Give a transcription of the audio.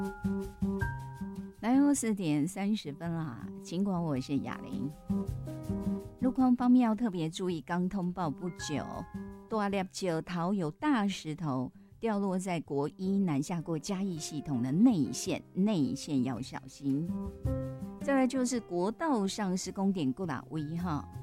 来哦，4:30啦，尽管我是雅玲。路况方面要特别注意，刚通报不久，大粒石头有大石头掉落在国一南下过嘉义系统的内线要小心。再来就是国道上施工点过哪位哈？